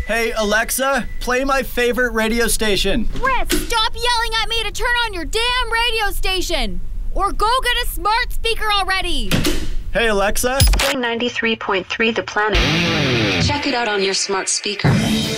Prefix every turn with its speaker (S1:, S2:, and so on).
S1: Hey, Alexa, play my favorite radio station.
S2: Chris, stop yelling at me to turn on your damn radio station! Or go get a smart speaker already!
S1: Hey, Alexa.
S3: Play 93.3 The Planet.
S4: Check it out on your smart speaker.